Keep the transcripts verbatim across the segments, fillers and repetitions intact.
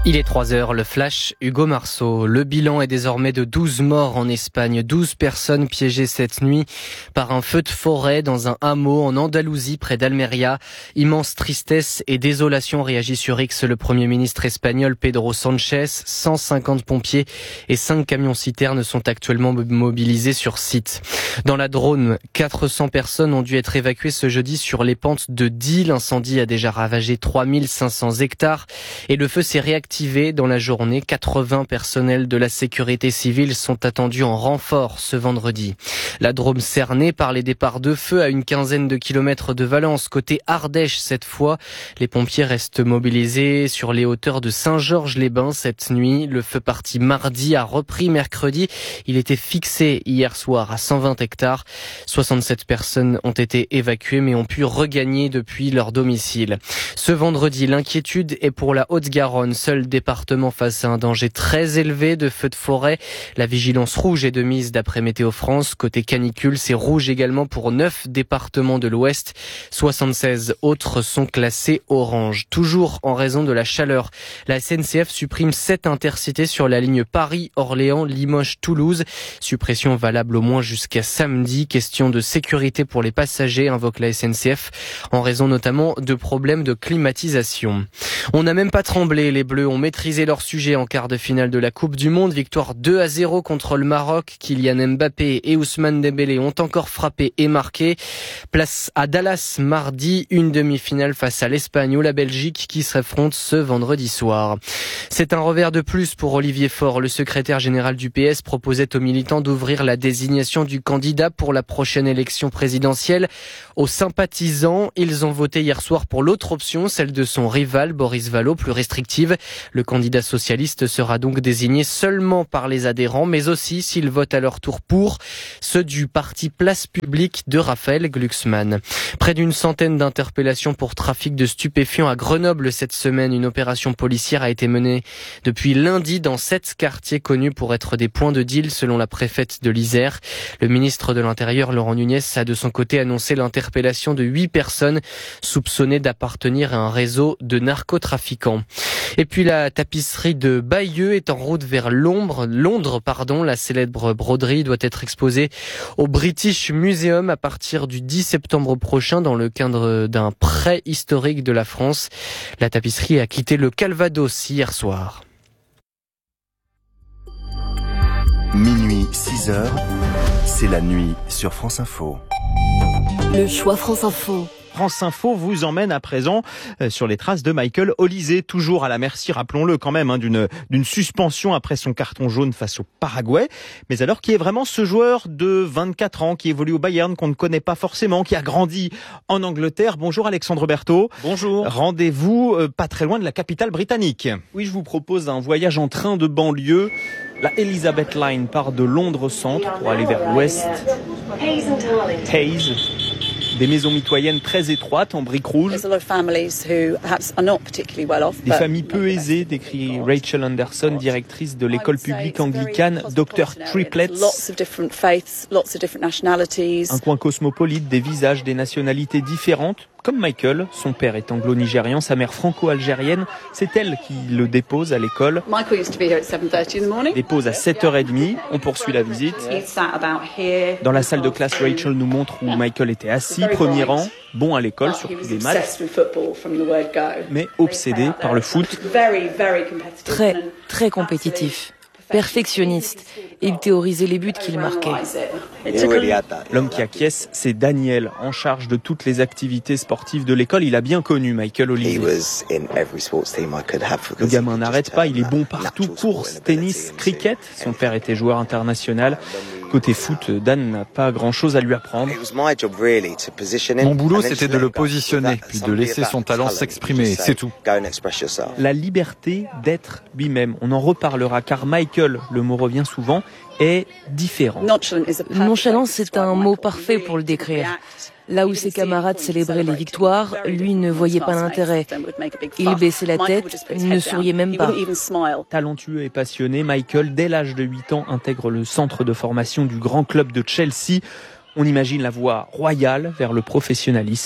Il est trois heures, le flash, Hugo Marceau. Le bilan est désormais de douze morts en Espagne. douze personnes piégées cette nuit par un feu de forêt dans un hameau en Andalousie près d'Almeria. Immense tristesse et désolation, réagit sur X le Premier ministre espagnol Pedro Sánchez. cent cinquante pompiers et cinq camions-citernes sont actuellement mobilisés sur site. Dans la Drôme, quatre cents personnes ont dû être évacuées ce jeudi sur les pentes de Die. L'incendie a déjà ravagé trois mille cinq cents hectares et le feu s'est réactivé dans la journée. quatre-vingts personnels de la sécurité civile sont attendus en renfort ce vendredi. La Drôme cernée par les départs de feu à une quinzaine de kilomètres de Valence. Côté Ardèche cette fois, les pompiers restent mobilisés sur les hauteurs de Saint-Georges-les-Bains cette nuit. Le feu parti mardi a repris mercredi. Il était fixé hier soir à cent vingt hectares. soixante-sept personnes ont été évacuées mais ont pu regagner depuis leur domicile. Ce vendredi, l'inquiétude est pour la Haute-Garonne. Seul département face à un danger très élevé de feux de forêt. La vigilance rouge est de mise d'après Météo France. Côté canicule, c'est rouge également pour neuf départements de l'Ouest. soixante-seize autres sont classés orange. Toujours en raison de la chaleur, la S N C F supprime sept intercités sur la ligne Paris-Orléans-Limoges-Toulouse. Suppression valable au moins jusqu'à samedi. Question de sécurité pour les passagers, invoque la S N C F, en raison notamment de problèmes de climatisation. On n'a même pas tremblé, les Bleus ont maîtrisé leur sujet en quart de finale de la Coupe du Monde. Victoire deux à zéro contre le Maroc. Kylian Mbappé et Ousmane Dembélé ont encore frappé et marqué. Place à Dallas mardi, une demi-finale face à l'Espagne ou la Belgique qui s'affrontent ce vendredi soir. C'est un revers de plus pour Olivier Faure. Le secrétaire général du P S proposait aux militants d'ouvrir la désignation du candidat pour la prochaine élection présidentielle aux sympathisants. Ils ont voté hier soir pour l'autre option, celle de son rival Boris Vallaud, plus restrictive. Le candidat socialiste sera donc désigné seulement par les adhérents, mais aussi s'ils votent à leur tour pour ceux du parti Place Publique de Raphaël Glucksmann. Près d'une centaine d'interpellations pour trafic de stupéfiants à Grenoble cette semaine. Une opération policière a été menée depuis lundi dans sept quartiers connus pour être des points de deal selon la préfète de l'Isère. Le ministre de l'Intérieur, Laurent Nunez, a de son côté annoncé l'interpellation de huit personnes soupçonnées d'appartenir à un réseau de narcotrafiquants. Et puis la tapisserie de Bayeux est en route vers Londres. Londres, pardon. La célèbre broderie doit être exposée au British Museum à partir du dix septembre prochain dans le cadre d'un prêt historique de la France. La tapisserie a quitté le Calvados hier soir. Minuit, six heures, c'est la nuit sur France Info. Le choix France Info. France Info vous emmène à présent sur les traces de Michael Olise, toujours à la merci, rappelons-le quand même, hein, d'une, d'une suspension après son carton jaune face au Paraguay. Mais alors, qui est vraiment ce joueur de vingt-quatre ans qui évolue au Bayern, qu'on ne connaît pas forcément, qui a grandi en Angleterre? Bonjour Alexandre Berthaud. Bonjour. Rendez-vous euh, pas très loin de la capitale britannique. Oui, je vous propose un voyage en train de banlieue. La Elizabeth Line part de Londres Centre pour aller vers l'ouest. Hayes. Des maisons mitoyennes très étroites en briques rouges. Des familles peu aisées, décrit Rachel Anderson, directrice de l'école publique anglicane docteur Triplets. Un coin cosmopolite, des visages, des nationalités différentes. Comme Michael, son père est anglo-nigérian, sa mère franco-algérienne. C'est elle qui le dépose à l'école. Dépose à sept heures trente. On poursuit la visite. Dans la salle de classe, Rachel nous montre où Michael était assis, premier rang, bon à l'école sur tous les maths, mais obsédé par le foot. Très, très compétitif. Perfectionniste. Il théorisait les buts qu'il marquait. L'homme qui acquiesce, c'est Daniel, en charge de toutes les activités sportives de l'école. Il a bien connu Michael Olise. Le gamin n'arrête pas, il est bon partout. Course, tennis, cricket. Son père était joueur international. Côté foot, Dan n'a pas grand-chose à lui apprendre. Mon boulot, c'était de le positionner, puis de laisser son talent s'exprimer, c'est tout. La liberté d'être lui-même. On en reparlera, car Michael, le mot revient souvent, est différent. Nonchalance, c'est un mot parfait pour le décrire. Là où ses camarades célébraient les victoires, lui ne voyait pas l'intérêt. Il baissait la tête, ne souriait même pas. Talentueux et passionné, Michael, dès l'âge de huit ans, intègre le centre de formation du grand club de Chelsea. On imagine la voie royale vers le professionnalisme.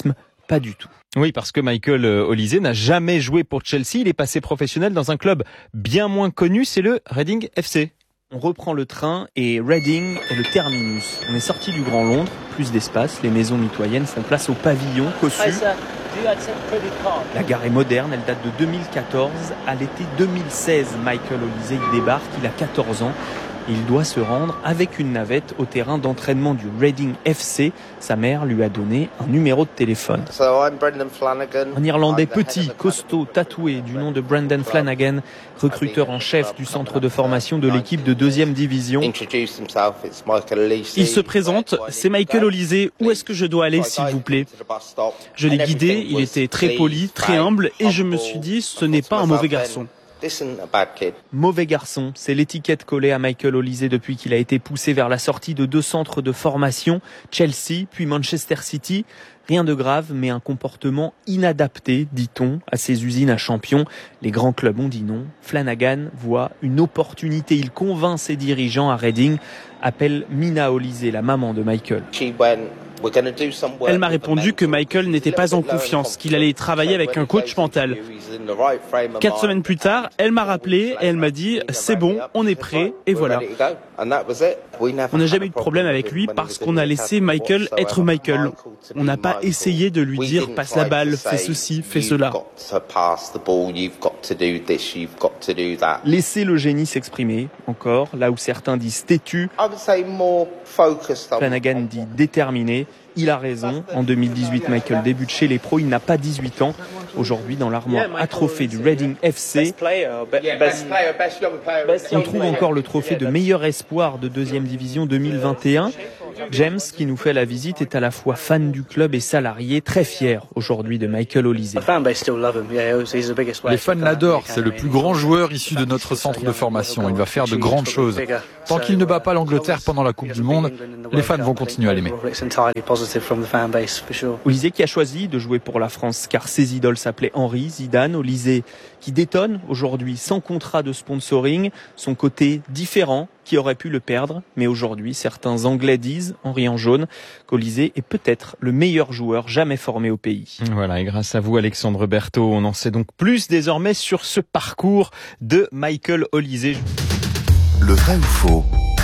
pas du tout. Oui, parce que Michael Olise n'a jamais joué pour Chelsea. Il est passé professionnel dans un club bien moins connu, c'est le Reading F C. On reprend le train et Reading est le terminus. On est sorti du Grand Londres, plus d'espace, les maisons mitoyennes font place au pavillon cossu. La gare est moderne, elle date de deux mille quatorze. À l'été deux mille seize, Michael Olise y débarque, il a quatorze ans. Il doit se rendre avec une navette au terrain d'entraînement du Reading F C. Sa mère lui a donné un numéro de téléphone. Un Irlandais petit, costaud, tatoué, du nom de Brendan Flanagan, recruteur en chef du centre de formation de l'équipe de deuxième division. Il se présente, c'est Michael Olise, où est-ce que je dois aller s'il vous plaît? Je l'ai guidé, il était très poli, très humble et je me suis dit, ce n'est pas un mauvais garçon. Mauvais garçon, c'est l'étiquette collée à Michael Olise depuis qu'il a été poussé vers la sortie de deux centres de formation, Chelsea puis Manchester City. Rien de grave, mais un comportement inadapté, dit-on, à ces usines à champions. Les grands clubs ont dit non. Flanagan voit une opportunité. Il convainc ses dirigeants à Reading. Appelle Mina Olise, la maman de Michael. Elle m'a répondu que Michael n'était pas en confiance, qu'il allait travailler avec un coach mental. Quatre semaines plus tard, elle m'a rappelé et elle m'a dit « c'est bon, on est prêt » et voilà. On n'a jamais eu de problème avec lui parce qu'on a laissé Michael être Michael. On n'a pas essayé de lui dire « passe la balle, fais ceci, fais cela ». Laissez le génie s'exprimer, encore, là où certains disent têtu. Flanagan dit déterminé. Il a raison. En deux mille dix-huit, Michael débute chez les pros. Il n'a pas dix-huit ans. Aujourd'hui, dans l'armoire à trophées du Reading F C, on trouve encore le trophée de meilleur espoir de deuxième division deux mille vingt et un. James, qui nous fait la visite, est à la fois fan du club et salarié, très fier aujourd'hui de Michael Olise. Les fans l'adorent, c'est le plus grand joueur issu de notre centre de formation. Il va faire de grandes choses. Tant qu'il ne bat pas l'Angleterre pendant la Coupe du Monde, les fans vont continuer à l'aimer. Olise qui a choisi de jouer pour la France car ses idoles s'appelaient Henry, Zidane. Olise qui détonne aujourd'hui sans contrat de sponsoring, son côté différent qui aurait pu le perdre, mais aujourd'hui certains Anglais disent, en riant jaune, qu'Olise est peut-être le meilleur joueur jamais formé au pays. Voilà, et grâce à vous Alexandre Berthaud, on en sait donc plus désormais sur ce parcours de Michael Olise. Le vrai ou faux?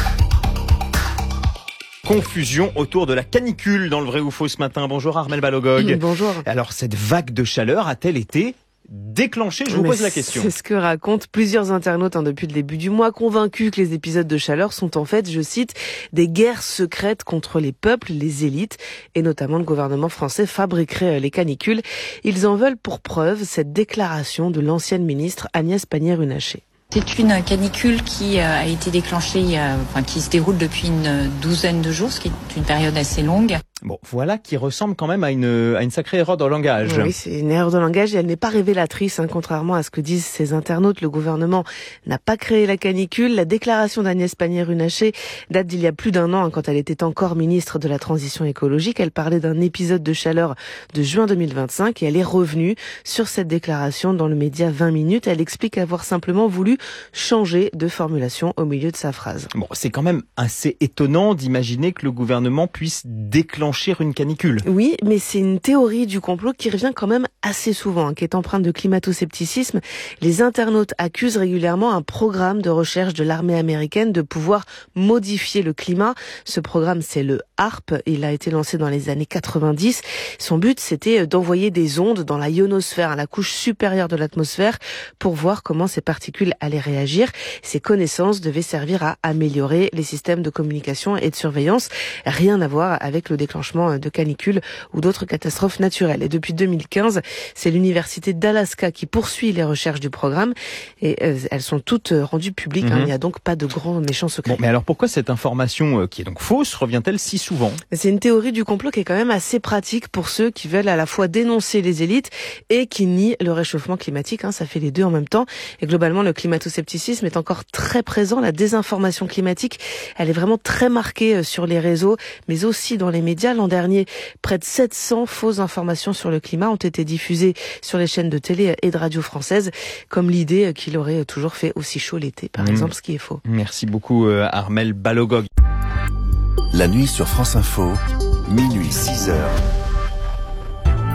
Confusion autour de la canicule dans le vrai ou faux ce matin. Bonjour Armelle Balogog. Bonjour. Alors cette vague de chaleur a-t-elle été déclenchée? Je vous Mais pose la question. C'est ce que racontent plusieurs internautes hein, depuis le début du mois, convaincus que les épisodes de chaleur sont en fait, je cite, des guerres secrètes contre les peuples, les élites, et notamment le gouvernement français fabriquerait les canicules. Ils en veulent pour preuve cette déclaration de l'ancienne ministre Agnès Pannier-Runacher. C'est une canicule qui a été déclenchée, enfin, qui se déroule depuis une douzaine de jours, ce qui est une période assez longue. Bon, voilà qui ressemble quand même à une, à une sacrée erreur de langage. Oui, c'est une erreur de langage et elle n'est pas révélatrice, hein, contrairement à ce que disent ces internautes. Le gouvernement n'a pas créé la canicule. La déclaration d'Agnès Pannier-Runacher date d'il y a plus d'un an, hein, quand elle était encore ministre de la Transition écologique. Elle parlait d'un épisode de chaleur de juin deux mille vingt-cinq et elle est revenue sur cette déclaration dans le média vingt minutes. Elle explique avoir simplement voulu changer de formulation au milieu de sa phrase. Bon, c'est quand même assez étonnant d'imaginer que le gouvernement puisse déclencher une canicule. Oui, mais c'est une théorie du complot qui revient quand même assez souvent, hein, qui est empreinte de climato-scepticisme. Les internautes accusent régulièrement un programme de recherche de l'armée américaine de pouvoir modifier le climat. Ce programme, c'est le HAARP. Il a été lancé dans les années quatre-vingt-dix. Son but, c'était d'envoyer des ondes dans la ionosphère, la couche supérieure de l'atmosphère, pour voir comment ces particules allaient réagir. Ces connaissances devaient servir à améliorer les systèmes de communication et de surveillance. Rien à voir avec le déclenchement de canicules ou d'autres catastrophes naturelles. Et depuis deux mille quinze, c'est l'université d'Alaska qui poursuit les recherches du programme et euh, elles sont toutes rendues publiques. Mmh. Hein. Il n'y a donc pas de grands méchants secrets. Bon, mais alors pourquoi cette information euh, qui est donc fausse revient-elle si souvent? C'est une théorie du complot qui est quand même assez pratique pour ceux qui veulent à la fois dénoncer les élites et qui nient le réchauffement climatique. Hein. Ça fait les deux en même temps. Et globalement, le climato-scepticisme est encore très présent. La désinformation climatique, elle est vraiment très marquée sur les réseaux, mais aussi dans les médias. L'an dernier, près de sept cents fausses informations sur le climat ont été diffusées sur les chaînes de télé et de radio françaises, comme l'idée qu'il aurait toujours fait aussi chaud l'été, par mmh. exemple, ce qui est faux. Merci beaucoup euh, Armelle Balogog. La nuit sur France Info, minuit six heures.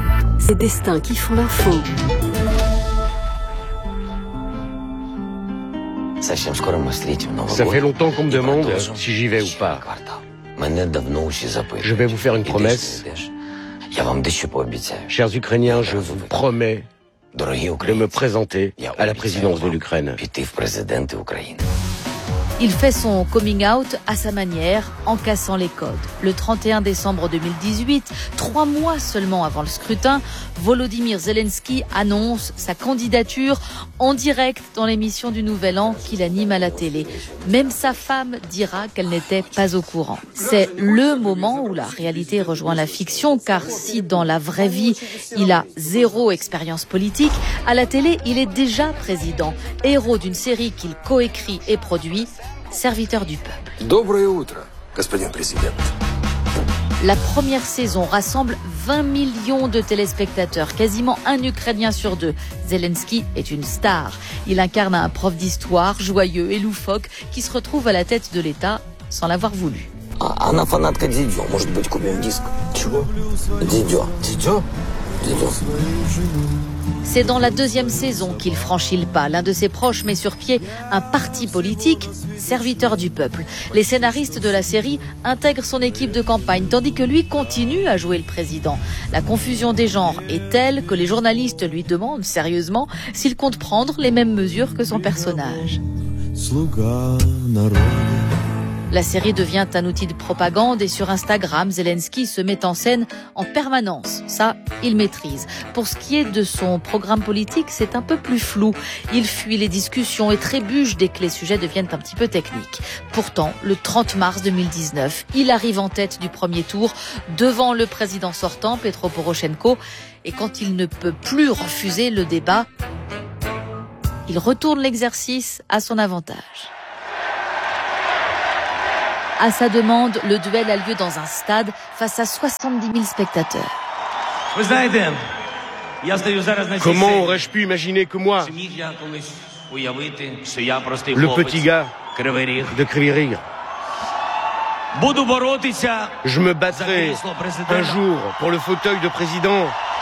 Ces destins qui font l'info. Ça fait longtemps qu'on me demande si j'y vais ou pas. Je vais vous faire une promesse. Chers Ukrainiens, je vous promets de me présenter à la présidence de l'Ukraine. Il fait son coming out à sa manière, en cassant les codes. Le trente et un décembre deux mille dix-huit, trois mois seulement avant le scrutin, Volodymyr Zelensky annonce sa candidature en direct dans l'émission du Nouvel An qu'il anime à la télé. Même sa femme dira qu'elle n'était pas au courant. C'est le moment où la réalité rejoint la fiction, car si dans la vraie vie, il a zéro expérience politique, à la télé, il est déjà président, héros d'une série qu'il coécrit et produit, Serviteur du peuple. La première saison rassemble vingt millions de téléspectateurs, quasiment un Ukrainien sur deux. Zelensky est une star. Il incarne un prof d'histoire joyeux et loufoque qui se retrouve à la tête de l'État sans l'avoir voulu. C'est dans la deuxième saison qu'il franchit le pas. L'un de ses proches met sur pied un parti politique, Serviteur du peuple. Les scénaristes de la série intègrent son équipe de campagne, tandis que lui continue à jouer le président. La confusion des genres est telle que les journalistes lui demandent sérieusement s'il compte prendre les mêmes mesures que son personnage. La série devient un outil de propagande et sur Instagram, Zelensky se met en scène en permanence. Ça, il maîtrise. Pour ce qui est de son programme politique, c'est un peu plus flou. Il fuit les discussions et trébuche dès que les sujets deviennent un petit peu techniques. Pourtant, le trente mars deux mille dix-neuf, il arrive en tête du premier tour devant le président sortant, Petro Poroshenko. Et quand il ne peut plus refuser le débat, il retourne l'exercice à son avantage. À sa demande, le duel a lieu dans un stade face à soixante-dix mille spectateurs. Comment aurais-je pu imaginer que moi, le petit gars de Kryvyi Rih, je me battrai un jour pour le fauteuil de président.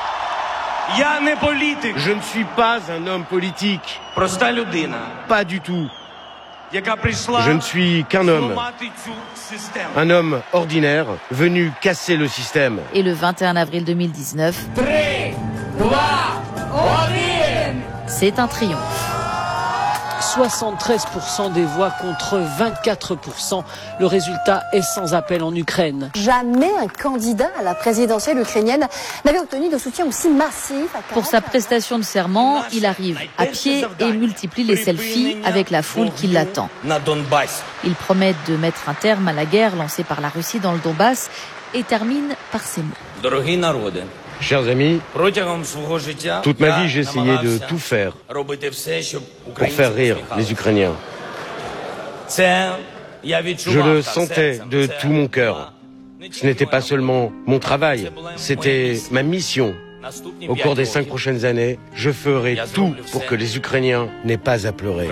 Je ne suis pas un homme politique. Pas du tout. Je ne suis qu'un homme, un homme ordinaire venu casser le système. Et le vingt et un avril deux mille dix-neuf, c'est un triomphe. soixante-treize pour cent des voix contre vingt-quatre pour cent. Le résultat est sans appel en Ukraine. Jamais un candidat à la présidentielle ukrainienne n'avait obtenu de soutien aussi massif. Pour sa prestation de serment, il arrive à pied et multiplie les selfies avec la foule qui l'attend. Il promet de mettre un terme à la guerre lancée par la Russie dans le Donbass et termine par ces mots. Chers amis, toute ma vie j'ai essayé de tout faire pour faire rire les Ukrainiens. Je le sentais de tout mon cœur. Ce n'était pas seulement mon travail, c'était ma mission. Au cours des cinq prochaines années, je ferai tout pour que les Ukrainiens n'aient pas à pleurer.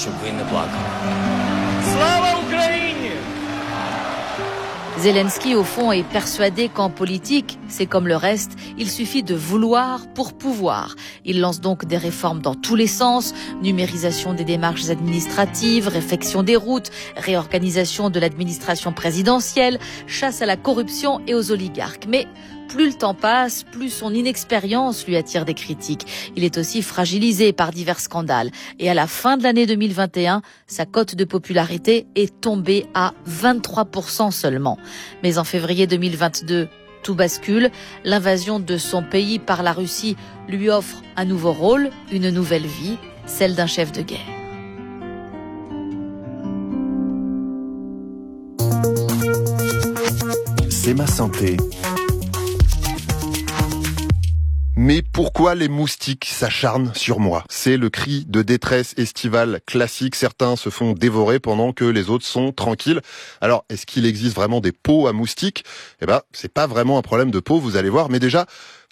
Zelensky, au fond, est persuadé qu'en politique, c'est comme le reste, il suffit de vouloir pour pouvoir. Il lance donc des réformes dans tous les sens, numérisation des démarches administratives, réfection des routes, réorganisation de l'administration présidentielle, chasse à la corruption et aux oligarques. Mais plus le temps passe, plus son inexpérience lui attire des critiques. Il est aussi fragilisé par divers scandales. Et à la fin de l'année deux mille vingt et un, sa cote de popularité est tombée à vingt-trois pour cent seulement. Mais en février deux mille vingt-deux, tout bascule. L'invasion de son pays par la Russie lui offre un nouveau rôle, une nouvelle vie, celle d'un chef de guerre. C'est ma santé. Mais pourquoi les moustiques s'acharnent sur moi? C'est le cri de détresse estivale classique. Certains se font dévorer pendant que les autres sont tranquilles. Alors, est-ce qu'il existe vraiment des peaux à moustiques? Eh ben, c'est pas vraiment un problème de peau, vous allez voir. Mais déjà,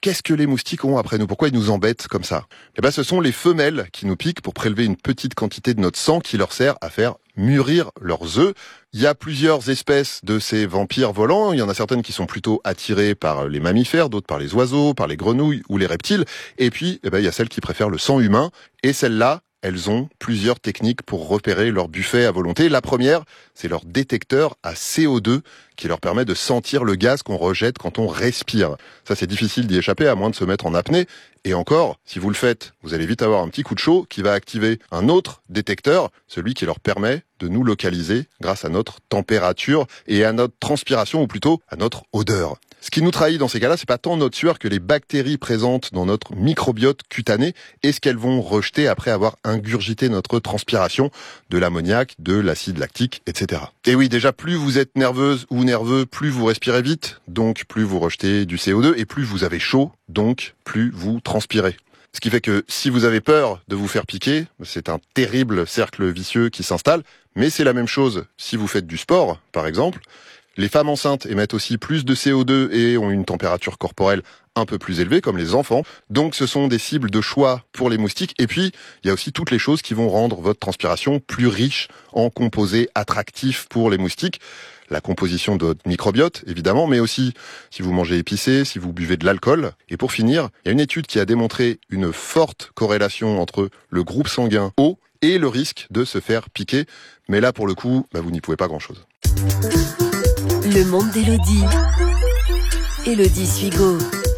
qu'est-ce que les moustiques ont après nous? Pourquoi ils nous embêtent comme ça? Eh ben, ce sont les femelles qui nous piquent pour prélever une petite quantité de notre sang qui leur sert à faire mûrir leurs œufs. Il y a plusieurs espèces de ces vampires volants. Il y en a certaines qui sont plutôt attirées par les mammifères, d'autres par les oiseaux, par les grenouilles ou les reptiles. Et puis, eh ben, il y a celles qui préfèrent le sang humain. Et celles-là, elles ont plusieurs techniques pour repérer leur buffet à volonté. La première, c'est leur détecteur à C O deux qui leur permet de sentir le gaz qu'on rejette quand on respire. Ça, c'est difficile d'y échapper à moins de se mettre en apnée. Et encore, si vous le faites, vous allez vite avoir un petit coup de chaud qui va activer un autre détecteur, celui qui leur permet de nous localiser grâce à notre température et à notre transpiration, ou plutôt à notre odeur. Ce qui nous trahit dans ces cas-là, c'est pas tant notre sueur que les bactéries présentes dans notre microbiote cutané et ce qu'elles vont rejeter après avoir ingurgité notre transpiration, de l'ammoniac, de l'acide lactique, et cetera. Et oui, déjà, plus vous êtes nerveuse ou nerveux, plus vous respirez vite, donc plus vous rejetez du C O deux, et plus vous avez chaud, donc plus vous transpirez. Ce qui fait que si vous avez peur de vous faire piquer, c'est un terrible cercle vicieux qui s'installe, mais c'est la même chose si vous faites du sport, par exemple. Les femmes enceintes émettent aussi plus de C O deux et ont une température corporelle un peu plus élevée, comme les enfants. Donc ce sont des cibles de choix pour les moustiques. Et puis, il y a aussi toutes les choses qui vont rendre votre transpiration plus riche en composés attractifs pour les moustiques. La composition de votre microbiote, évidemment, mais aussi si vous mangez épicé, si vous buvez de l'alcool. Et pour finir, il y a une étude qui a démontré une forte corrélation entre le groupe sanguin O et le risque de se faire piquer. Mais là, pour le coup, bah, vous n'y pouvez pas grand-chose. Le monde d'Élodie. Élodie Suigo.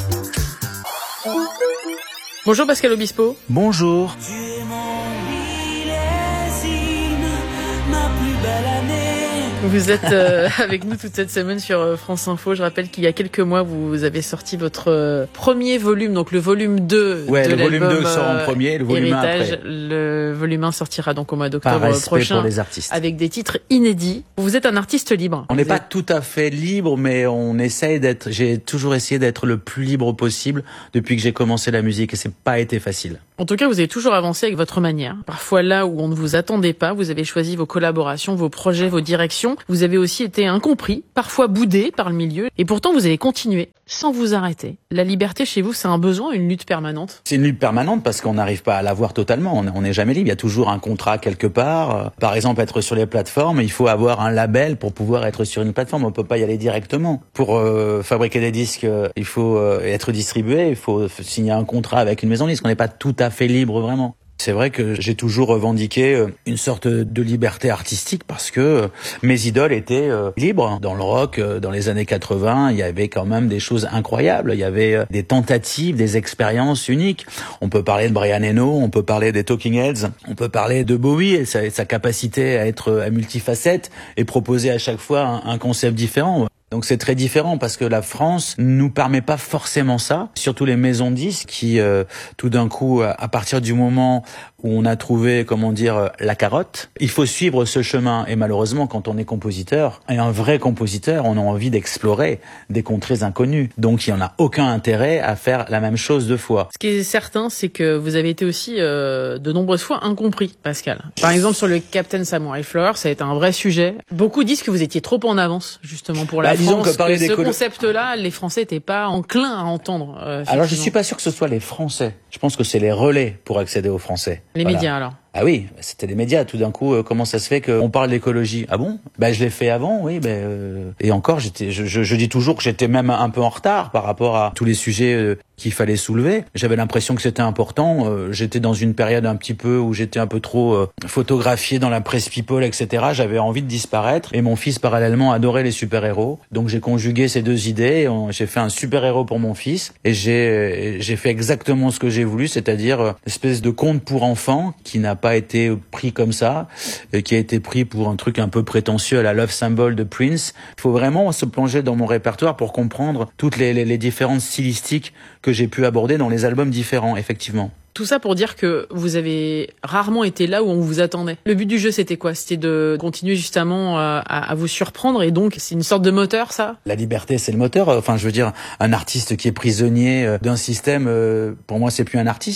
Bonjour Pascal Obispo. Bonjour. Tu es mon millésime, ma plus belle année. Vous êtes euh, avec nous toute cette semaine sur euh, France Info. Je rappelle qu'il y a quelques mois, vous avez sorti votre euh, premier volume, donc le volume deux ouais, de le volume l'album deux sort en premier, le volume Héritage. un après. Le volume un sortira donc au mois d'octobre Par respect prochain pour les artistes. avec des titres inédits. Vous êtes un artiste libre. On n'est pas êtes... tout à fait libre, mais on essaye d'être, j'ai toujours essayé d'être le plus libre possible depuis que j'ai commencé la musique et c'est pas été facile. En tout cas, vous avez toujours avancé avec votre manière. Parfois là où on ne vous attendait pas, vous avez choisi vos collaborations, vos projets, vos directions. Vous avez aussi été incompris, parfois boudé par le milieu. Et pourtant, vous avez continué sans vous arrêter. La liberté chez vous, c'est un besoin, une lutte permanente? C'est une lutte permanente parce qu'on n'arrive pas à l'avoir totalement. On n'est jamais libre. Il y a toujours un contrat quelque part. Par exemple, être sur les plateformes, il faut avoir un label pour pouvoir être sur une plateforme. On peut pas y aller directement. Pour euh, fabriquer des disques, il faut euh, être distribué. Il faut signer un contrat avec une maison de disques. On n'est pas tout à fait libre vraiment. C'est vrai que j'ai toujours revendiqué une sorte de liberté artistique parce que mes idoles étaient libres. Dans le rock, dans les années quatre-vingts, il y avait quand même des choses incroyables. Il y avait des tentatives, des expériences uniques. On peut parler de Brian Eno, on peut parler des Talking Heads, on peut parler de Bowie et sa, sa capacité à être à multifacette et proposer à chaque fois un, un concept différent. Donc c'est très différent parce que la France nous permet pas forcément ça, surtout les maisons de disques qui, euh, tout d'un coup, à partir du moment où on a trouvé, comment dire, la carotte, il faut suivre ce chemin. Et malheureusement, quand on est compositeur, et un vrai compositeur, on a envie d'explorer des contrées inconnues. Donc il n'y en a aucun intérêt à faire la même chose deux fois. Ce qui est certain, c'est que vous avez été aussi euh, de nombreuses fois incompris, Pascal. Par exemple, sur le Captain Samurai Flower, ça a été un vrai sujet. Beaucoup disent que vous étiez trop en avance, justement, pour la bah, France. Disons que, parler que ce des colo- concept-là, les Français n'étaient pas enclins à entendre. Euh, alors je suis pas sûr que ce soit les Français. Je pense que c'est les relais pour accéder aux Français. Les voilà. médias alors. Ah oui, c'était les médias. Tout d'un coup, euh, comment ça se fait qu'on parle d'écologie? Ah bon? Ben je l'ai fait avant, oui. Ben euh... et encore, j'étais, je, je, je dis toujours que j'étais même un peu en retard par rapport à tous les sujets euh, qu'il fallait soulever. J'avais l'impression que c'était important. Euh, j'étais dans une période un petit peu où j'étais un peu trop euh, photographié dans la presse people, et cetera. J'avais envie de disparaître. Et mon fils parallèlement adorait les super-héros. Donc j'ai conjugué ces deux idées. On, j'ai fait un super-héros pour mon fils et j'ai j'ai fait exactement ce que j'ai voulu, c'est-à-dire euh, une espèce de conte pour enfants qui n'a pas été pris comme ça, et qui a été pris pour un truc un peu prétentieux à la Love Symbol de Prince. Il faut vraiment se plonger dans mon répertoire pour comprendre toutes les, les, les différentes stylistiques que j'ai pu aborder dans les albums différents, effectivement. Tout ça pour dire que vous avez rarement été là où on vous attendait. Le but du jeu, c'était quoi? C'était de continuer justement à, à vous surprendre et donc c'est une sorte de moteur, ça? La liberté, c'est le moteur. Enfin, je veux dire, un artiste qui est prisonnier d'un système, pour moi, c'est plus un artiste.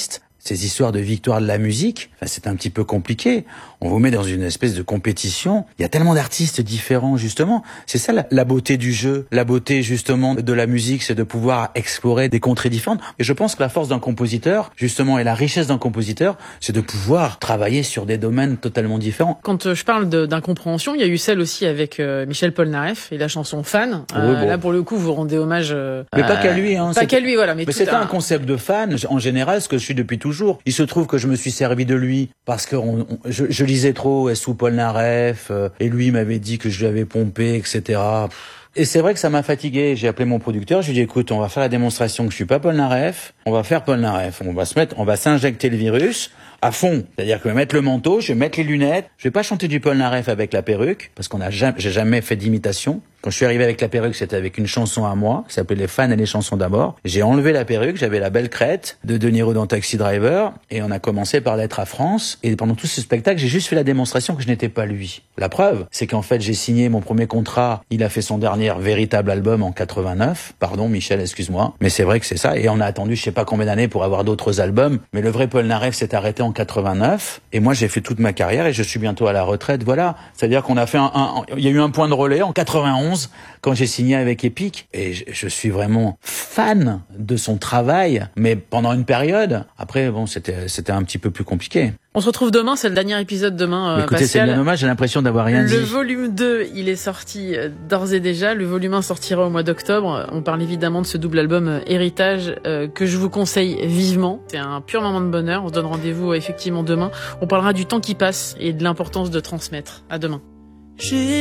ces histoires de victoire de la musique, enfin, c'est un petit peu compliqué. On vous met dans une espèce de compétition. Il y a tellement d'artistes différents, justement. C'est ça la, la beauté du jeu. La beauté, justement, de la musique, c'est de pouvoir explorer des contrées différentes. Et je pense que la force d'un compositeur, justement, et la richesse d'un compositeur, c'est de pouvoir travailler sur des domaines totalement différents. Quand je parle de, d'incompréhension, il y a eu celle aussi avec euh, Michel Polnareff et la chanson Fan. Oui, euh, bon. Là, pour le coup, vous rendez hommage... Euh, mais pas qu'à lui, hein. Pas qu'à lui, voilà. Mais, mais c'était un... un concept de fan, en général, ce que je suis depuis toujours. Il se trouve que je me suis servi de lui parce que on, on, je, je lisais trop sous Polnareff, euh, et lui m'avait dit que je lui avais pompé, et cetera. Et c'est vrai que ça m'a fatigué. J'ai appelé mon producteur, je lui ai dit écoute, on va faire la démonstration que je suis pas Polnareff, on va faire Polnareff, on va se mettre, on va s'injecter le virus à fond. C'est-à-dire que je vais mettre le manteau, je vais mettre les lunettes, je vais pas chanter du Polnareff avec la perruque, parce qu'on a jamais, j'ai jamais fait d'imitation. Quand je suis arrivé avec la perruque, c'était avec une chanson à moi, qui s'appelait Les fans et les chansons d'abord. J'ai enlevé la perruque, j'avais la belle crête de De Niro dans Taxi Driver, et on a commencé par Lettre à France. Et pendant tout ce spectacle, j'ai juste fait la démonstration que je n'étais pas lui. La preuve, c'est qu'en fait, j'ai signé mon premier contrat. Il a fait son dernier véritable album en quatre-vingt-neuf. Pardon, Michel, excuse-moi. Mais c'est vrai que c'est ça. Et on a attendu je sais pas combien d'années pour avoir d'autres albums. Mais le vrai Polnareff s'est arrêté en quatre-vingt-neuf. Et moi, j'ai fait toute ma carrière et je suis bientôt à la retraite. Voilà. C'est-à-dire qu'on a fait un, un, il y a eu un point de relais en quatre-vingt-onze quand j'ai signé avec Epic. Et je, je suis vraiment fan de son travail. Mais pendant une période. Après, bon, c'était, c'était un petit peu plus compliqué. On se retrouve demain, c'est le dernier épisode demain, euh, Écoutez, Pascal. c'est bien dommage, j'ai l'impression d'avoir rien le dit. Le volume deux, il est sorti euh, d'ores et déjà. Le volume un sortira au mois d'octobre. On parle évidemment de ce double album euh, Héritage euh, que je vous conseille vivement. C'est un pur moment de bonheur. On se donne rendez-vous euh, effectivement demain. On parlera du temps qui passe et de l'importance de transmettre. À demain. J'ai